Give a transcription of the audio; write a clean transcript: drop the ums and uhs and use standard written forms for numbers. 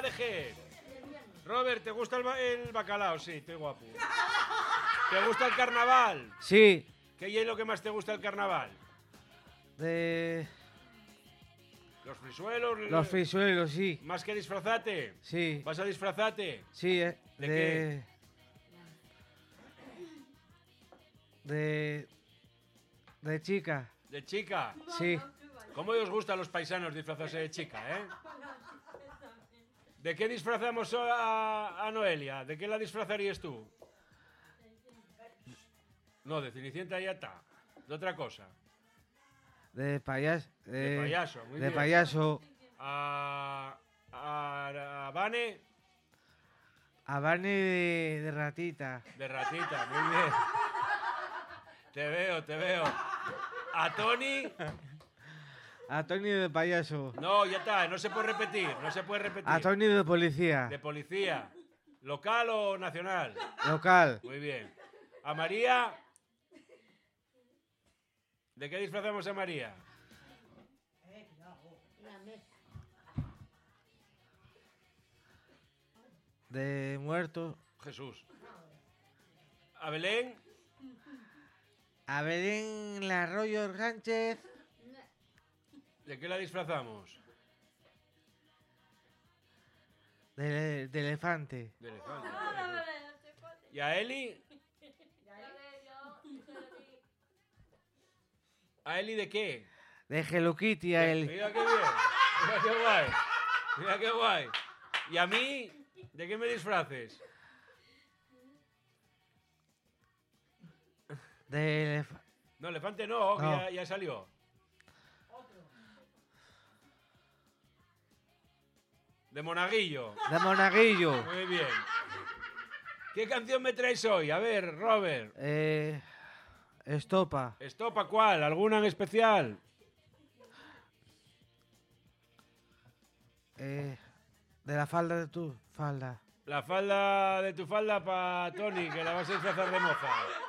Vejez. Robert, ¿te gusta el bacalao? Sí, estoy guapo. ¿Te gusta el carnaval? Sí. ¿Qué es lo que más te gusta del carnaval? Los frisuelos. Los frisuelos, sí. ¿Más que disfrazarte? Sí. ¿Vas a disfrazarte? Sí, ¿De qué? De chica. ¿De chica? Sí. ¿Cómo os gustan los paisanos disfrazarse de chica, eh? ¿De qué disfrazamos a Noelia? ¿De qué la disfrazarías tú? No, de Cenicienta ya está. De otra cosa. De payaso. De payaso, muy bien. De payaso. A Vane. A Vane de ratita. De ratita, muy bien. Te veo. A Tony. A Tony de payaso. No, ya está, no se puede repetir. A Tony de policía. De policía. ¿Local o nacional? Local. Muy bien. A María. ¿De qué disfrazamos a María? De muerto. Jesús. ¿A Belén? A Belén Arroyo Sánchez. ¿De qué la disfrazamos? De elefante. De elefante. ¿Y a Eli? ¿A Eli de qué? De Hello Kitty a él. Mira qué bien. Mira qué guay. Mira qué guay. ¿Y a mí? ¿De qué me disfraces? De No, elefante no, que No. ya salió. De monaguillo. De monaguillo. Muy bien. ¿Qué canción me traes hoy? A ver, Robert. Estopa. ¿Estopa cuál? ¿Alguna en especial? De la falda de tu falda. La falda de tu falda para Tony, que la vas a disfrazar de moza.